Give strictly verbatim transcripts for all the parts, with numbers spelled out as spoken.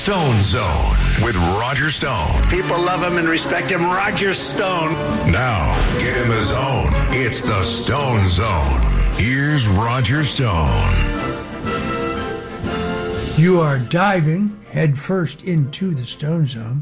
Stone Zone with Roger Stone. People love him and respect him. Roger Stone. Now, get in the zone. It's the Stone Zone. Here's Roger Stone. You are diving headfirst into the Stone Zone.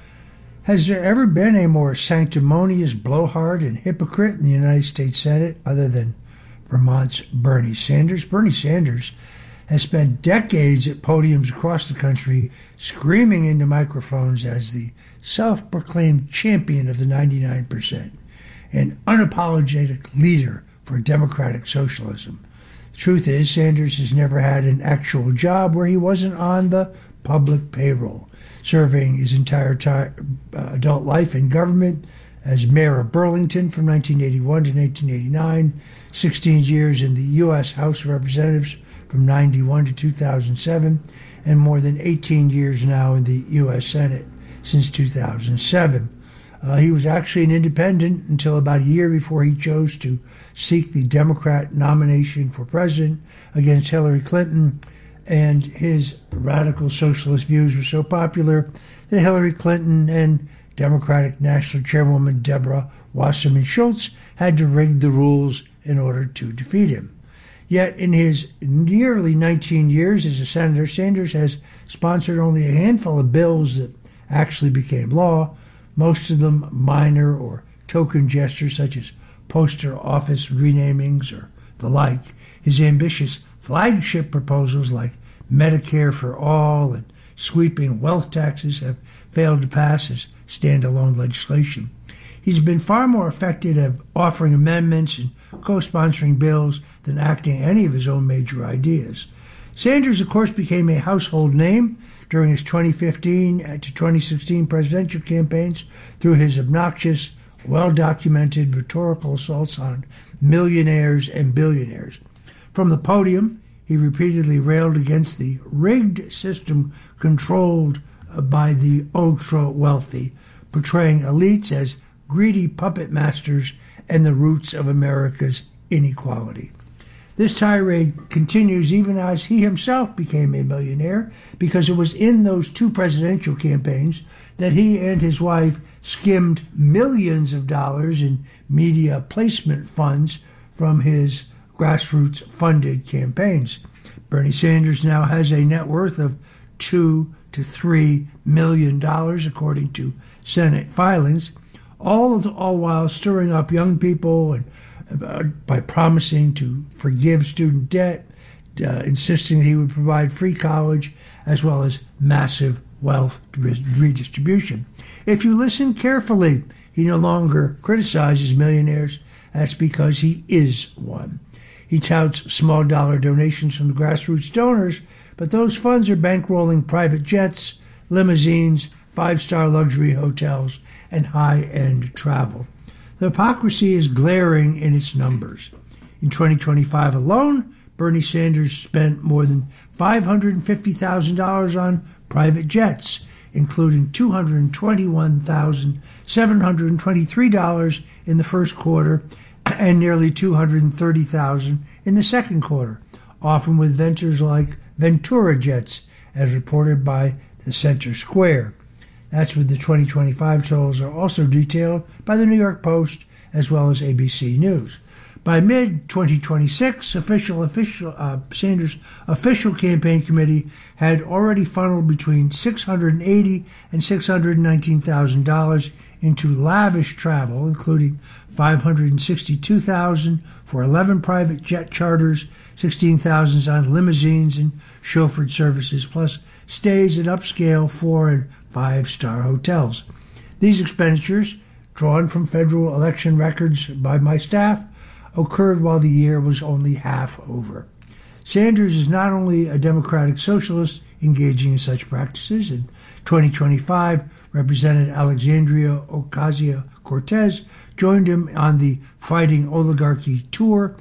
Has there ever been a more sanctimonious blowhard and hypocrite in the United States Senate other than Vermont's Bernie Sanders? Bernie Sanders has spent decades at podiums across the country screaming into microphones as the self-proclaimed champion of the ninety-nine percent, an unapologetic leader for democratic socialism. The truth is, Sanders has never had an actual job where he wasn't on the public payroll, serving his entire ti- uh, adult life in government as mayor of Burlington from nineteen eighty-one to nineteen eighty-nine, sixteen years in the U S House of Representatives from ninety-one to two thousand seven, and more than eighteen years now in the U S Senate since two thousand seven. Uh, he was actually an independent until about a year before he chose to seek the Democrat nomination for president against Hillary Clinton, and his radical socialist views were so popular that Hillary Clinton and Democratic National Chairwoman Deborah Wasserman Schultz had to rig the rules in order to defeat him. Yet in his nearly nineteen years as a senator, Sanders has sponsored only a handful of bills that actually became law, most of them minor or token gestures such as poster office renamings or the like. His ambitious flagship proposals like Medicare for all and sweeping wealth taxes have failed to pass as standalone legislation. He's been far more effective at offering amendments and co-sponsoring bills than acting any of his own major ideas. Sanders, of course, became a household name during his twenty fifteen to twenty sixteen presidential campaigns through his obnoxious, well-documented rhetorical assaults on millionaires and billionaires. From the podium, he repeatedly railed against the rigged system controlled by the ultra-wealthy, portraying elites as greedy puppet masters and the roots of America's inequality. This tirade continues even as he himself became a millionaire, because it was in those two presidential campaigns that he and his wife skimmed millions of dollars in media placement funds from his grassroots-funded campaigns. Bernie Sanders now has a net worth of two to three million dollars, according to Senate filings, all all while stirring up young people and uh, by promising to forgive student debt, uh, insisting he would provide free college, as well as massive wealth redistribution. If you listen carefully, he no longer criticizes millionaires. That's because he is one. He touts small dollar donations from the grassroots donors, but those funds are bankrolling private jets, limousines, five-star luxury hotels, and high-end travel. The hypocrisy is glaring in its numbers. In twenty twenty-five alone, Bernie Sanders spent more than five hundred fifty thousand dollars on private jets, including two hundred twenty-one thousand seven hundred twenty-three dollars in the first quarter and nearly two hundred thirty thousand dollars in the second quarter, often with ventures like Ventura Jets, as reported by the Center Square. That's what the twenty twenty-five totals are also detailed by the New York Post as well as A B C News. By mid twenty twenty-six, official, official uh, Sanders' official campaign committee had already funneled between six hundred eighty thousand dollars and six hundred nineteen thousand dollars into lavish travel, including five hundred sixty-two thousand dollars for eleven private jet charters, sixteen thousand dollars on limousines and chauffeured services, plus stays at upscale four and five-star hotels. These expenditures, drawn from federal election records by my staff, occurred while the year was only half over. Sanders is not only a democratic socialist engaging in such practices. In twenty twenty-five, Representative Alexandria Ocasio-Cortez joined him on the Fighting Oligarchy tour.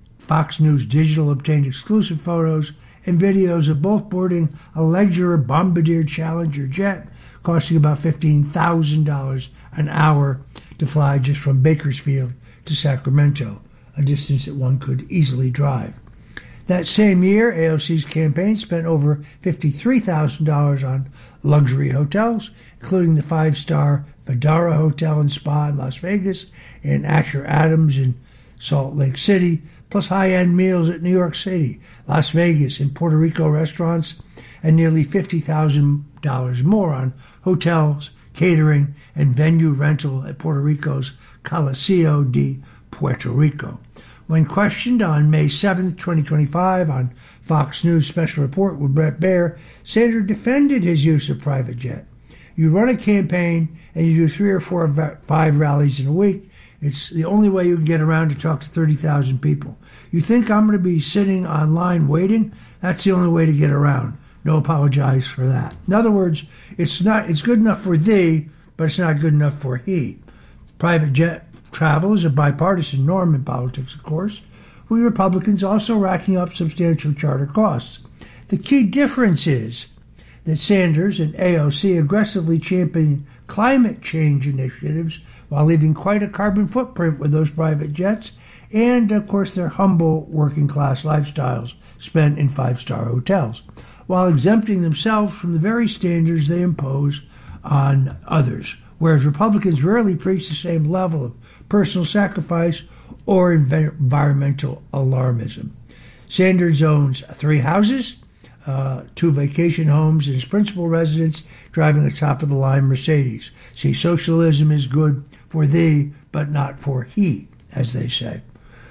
Fox News Digital obtained exclusive photos and videos of both boarding a Leger Bombardier Challenger jet, costing about fifteen thousand dollars an hour to fly just from Bakersfield to Sacramento, a distance that one could easily drive. That same year, A O C's campaign spent over fifty-three thousand dollars on luxury hotels, including the five-star Vdara Hotel and Spa in Las Vegas and Asher Adams in Salt Lake City, plus high-end meals at New York City, Las Vegas, and Puerto Rico restaurants, and nearly fifty thousand dollars more on hotels, catering, and venue rental at Puerto Rico's Coliseo de Puerto Rico. When questioned on May seventh, twenty twenty-five on Fox News Special Report with Bret Baier, Sanders defended his use of private jet. You run a campaign and you do three or four or five rallies in a week. It's the only way you can get around to talk to thirty thousand people. You think I'm going to be sitting online waiting? That's the only way to get around. No apologize for that. In other words, it's not. It's good enough for thee, but it's not good enough for he. Private jet travel is a bipartisan norm in politics, of course, with Republicans also racking up substantial charter costs. The key difference is that Sanders and A O C aggressively champion climate change initiatives while leaving quite a carbon footprint with those private jets and, of course, their humble working-class lifestyles spent in five-star hotels, while exempting themselves from the very standards they impose on others, whereas Republicans rarely preach the same level of personal sacrifice or environmental alarmism. Sanders owns three houses, uh, two vacation homes, and his principal residence driving a top-of-the-line Mercedes. See, socialism is good for thee, but not for he, as they say.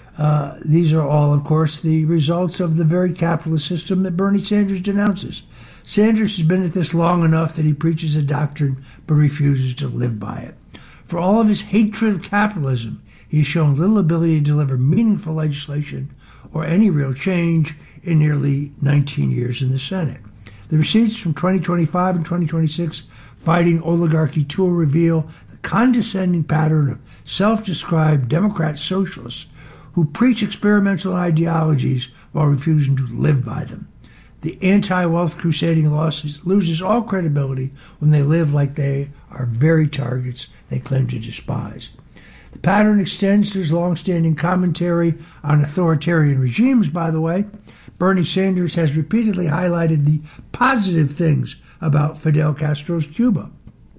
Uh, these are all, of course, the results of the very capitalist system that Bernie Sanders denounces. Sanders has been at this long enough that he preaches a doctrine but refuses to live by it. For all of his hatred of capitalism, he has shown little ability to deliver meaningful legislation or any real change in nearly nineteen years in the Senate. The receipts from twenty twenty-five and twenty twenty-six Fighting Oligarchy Tour reveal the condescending pattern of self-described Democrat socialists who preach experimental ideologies while refusing to live by them. The anti-wealth crusading losses loses all credibility when they live like they are very targets they claim to despise. The pattern extends to his long-standing commentary on authoritarian regimes, by the way. Bernie Sanders has repeatedly highlighted the positive things about Fidel Castro's Cuba,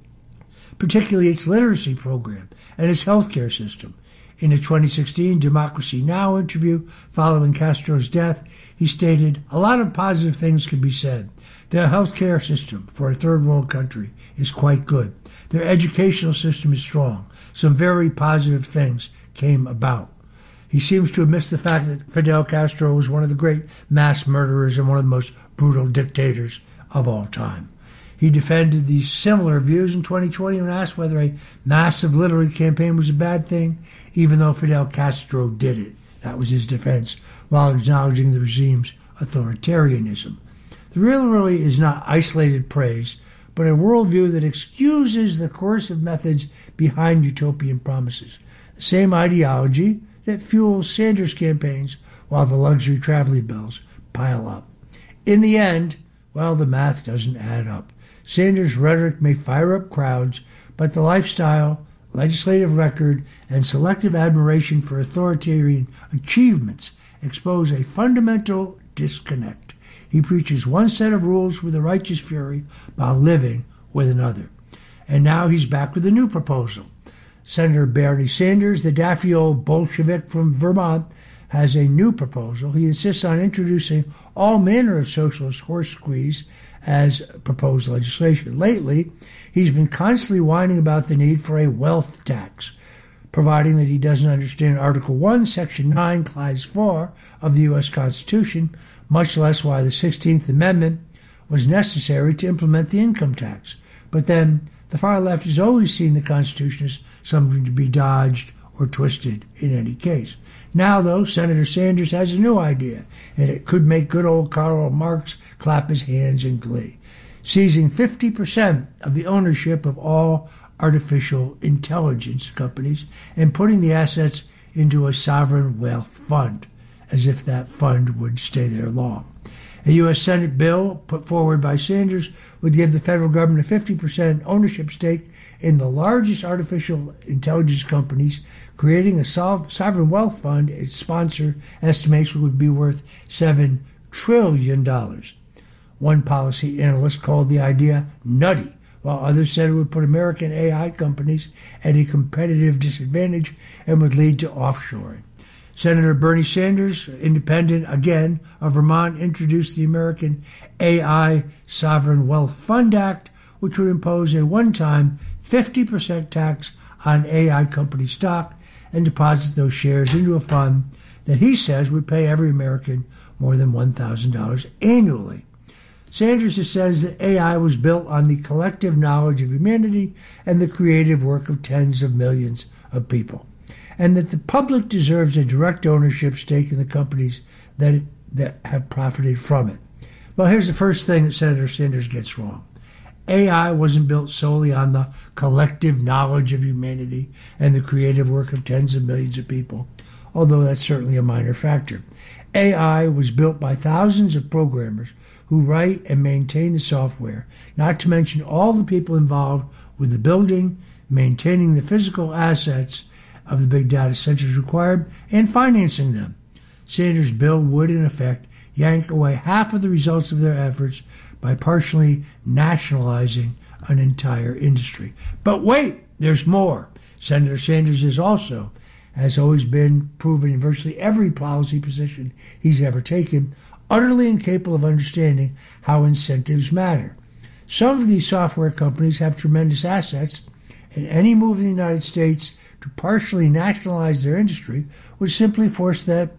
particularly its literacy program and its healthcare system. In a twenty sixteen Democracy Now! Interview following Castro's death, he stated, "A lot of positive things can be said. Their healthcare system for a third world country is quite good. Their educational system is strong. Some very positive things came about." He seems to have missed the fact that Fidel Castro was one of the great mass murderers and one of the most brutal dictators of all time. He defended these similar views in twenty twenty when asked whether a massive literary campaign was a bad thing, even though Fidel Castro did it. That was his defense, while acknowledging the regime's authoritarianism. The real really is not isolated praise, but a worldview that excuses the coercive methods behind utopian promises. The same ideology that fuels Sanders' campaigns while the luxury traveling bills pile up. In the end, well, the math doesn't add up. Sanders' rhetoric may fire up crowds, but the lifestyle, legislative record, and selective admiration for authoritarian achievements expose a fundamental disconnect. He preaches one set of rules with a righteous fury while living with another. And now he's back with a new proposal. Senator Bernie Sanders, the daffy old Bolshevik from Vermont, has a new proposal. He insists on introducing all manner of socialist horse squeeze as proposed legislation. Lately, he's been constantly whining about the need for a wealth tax, providing that he doesn't understand Article one, Section nine, Clause four of the U S Constitution, much less why the sixteenth Amendment was necessary to implement the income tax. But then, the far left has always seen the Constitution as something to be dodged or twisted in any case. Now, though, Senator Sanders has a new idea, and it could make good old Karl Marx clap his hands in glee. Seizing fifty percent of the ownership of all artificial intelligence companies and putting the assets into a sovereign wealth fund, as if that fund would stay there long. A U S Senate bill put forward by Sanders would give the federal government a fifty percent ownership stake in the largest artificial intelligence companies, creating a sovereign wealth fund its sponsor estimates would be worth seven trillion dollars. One policy analyst called the idea nutty, while others said it would put American A I companies at a competitive disadvantage and would lead to offshoring. Senator Bernie Sanders, independent again of Vermont, introduced the American A I Sovereign Wealth Fund Act, which would impose a one-time fifty percent tax on A I company stock and deposit those shares into a fund that he says would pay every American more than one thousand dollars annually. Sanders says that A I was built on the collective knowledge of humanity and the creative work of tens of millions of people, and that the public deserves a direct ownership stake in the companies that that have profited from it. Well, here's the first thing that Senator Sanders gets wrong. A I wasn't built solely on the collective knowledge of humanity and the creative work of tens of millions of people, although that's certainly a minor factor. A I was built by thousands of programmers who write and maintain the software, not to mention all the people involved with the building, maintaining the physical assets of the big data centers required, and financing them. Sanders' bill would, in effect, yank away half of the results of their efforts by partially nationalizing an entire industry. But wait, there's more. Senator Sanders is also, has always been proven in virtually every policy position he's ever taken, utterly incapable of understanding how incentives matter. Some of these software companies have tremendous assets, and any move in the United States to partially nationalize their industry would simply force that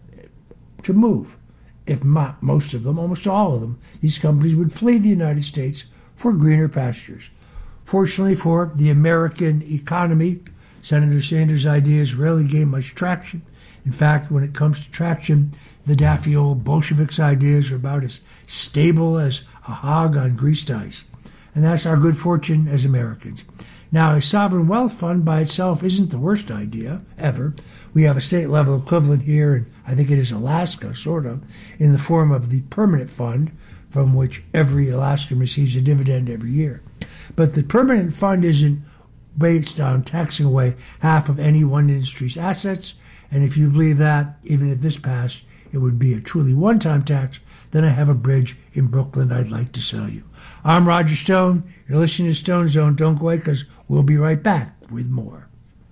to move. If not most of them, almost all of them, these companies would flee the United States for greener pastures. Fortunately for the American economy, Senator Sanders' ideas rarely gain much traction. In fact, when it comes to traction, the daffy old Bolsheviks' ideas are about as stable as a hog on greased ice. And that's our good fortune as Americans. Now, a sovereign wealth fund by itself isn't the worst idea ever. We have a state-level equivalent here, and I think it is Alaska, sort of, in the form of the permanent fund, from which every Alaskan receives a dividend every year. But the permanent fund isn't based on taxing away half of any one industry's assets, and if you believe that, even if this passed, it would be a truly one-time tax, then I have a bridge in Brooklyn I'd like to sell you. I'm Roger Stone. You're listening to Stone Zone. Don't go away, because we'll be right back with more.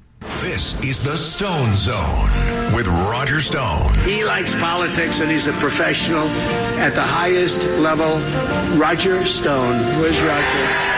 This is the Stone Zone with Roger Stone. He likes politics and he's a professional at the highest level. Roger Stone. Where's Roger?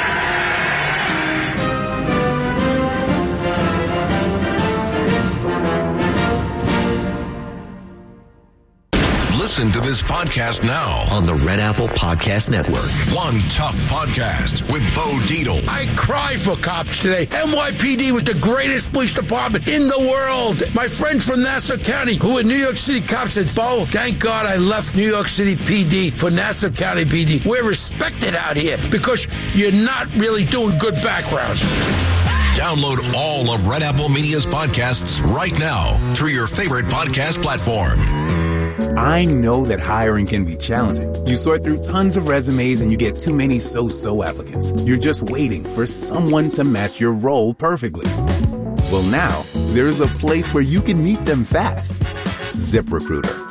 Listen to this podcast now on the Red Apple Podcast Network. One Tough Podcast with Bo Dietl. I cry for cops today. N Y P D was the greatest police department in the world. My friend from Nassau County, who in New York City cops said, Bo, thank God I left New York City P D for Nassau County P D. We're respected out here because you're not really doing good backgrounds. Download all of Red Apple Media's podcasts right now through your favorite podcast platform. I know that hiring can be challenging. You sort through tons of resumes and you get too many so-so applicants. You're just waiting for someone to match your role perfectly. Well, now, there's a place where you can meet them fast. ZipRecruiter.